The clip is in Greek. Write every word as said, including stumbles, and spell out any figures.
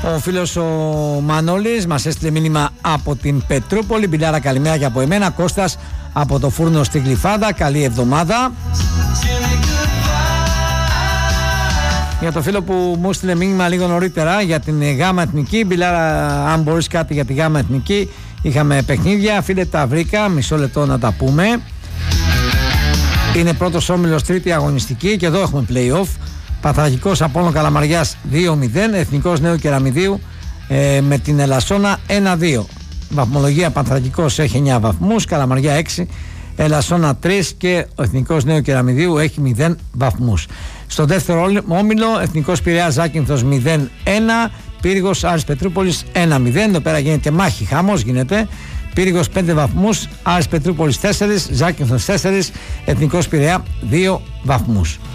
Ο φίλος ο Μανώλης μας έστειλε μήνυμα από την Πετρούπολη. Μπιλάρα, καλημέρα και από εμένα. Κώστας από το Φούρνο στη Γλυφάδα. Καλή εβδομάδα. Για το φίλο που μου έστειλε μήνυμα λίγο νωρίτερα για την Γάμα Εθνική. Μπιλάρα, αν μπορείς κάτι για τη Γάμα Εθνική. Είχαμε παιχνίδια, φίλε, τα βρήκα. Μισό λεπτό να τα πούμε. Είναι πρώτος όμιλος, τρίτη αγωνιστική και εδώ έχουμε play-off. Πανθρακικός Απόλλων Καλαμαριάς δύο μηδέν, Εθνικός Νέου Κεραμιδίου ε, με την Ελασσόνα ένα δύο. Βαθμολογία: Πανθρακικός έχει εννιά βαθμούς, Καλαμαριά έξι, Ελασσόνα τρία και ο Εθνικός Νέου Κεραμιδίου έχει μηδέν βαθμούς. Στο δεύτερο όμιλο, Εθνικός Πειραιάς Ζάκυνθος μηδέν ένα, Πύργος Άρης Πετρούπολης ένα μηδέν. Εδώ πέρα γίνεται μάχη, χαμός γίνεται. Πύργος πέντε βαθμούς, Άρης Πετρούπολης τέσσερα, Ζάκυνθος τέσσερα, Εθνικός Πειραιά δύο βαθμούς.